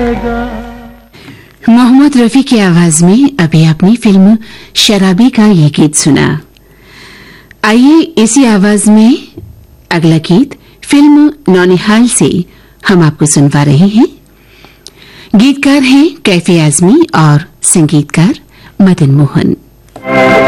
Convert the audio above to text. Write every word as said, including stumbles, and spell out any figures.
मोहम्मद रफी की आवाज में अभी आपने फिल्म शराबी का ये गीत सुना। आइए इसी आवाज में अगला गीत फिल्म नौनिहाल से हम आपको सुनवा रहे हैं। गीतकार हैं कैफी आजमी और संगीतकार मदन मोहन।